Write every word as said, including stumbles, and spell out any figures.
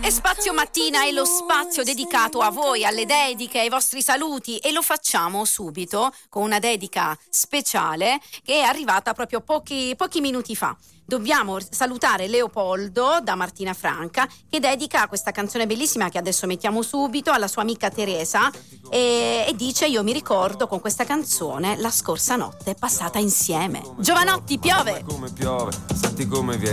E Spazio Mattina è lo spazio dedicato a voi, alle dediche, ai vostri saluti, e lo facciamo subito con una dedica speciale che è arrivata proprio pochi, pochi minuti fa. Dobbiamo salutare Leopoldo da Martina Franca, che dedica questa canzone bellissima che adesso mettiamo subito alla sua amica Teresa, e, e dice: io mi ricordo con questa canzone la scorsa notte passata insieme. Giovanotti, piove! Come piove, senti come viene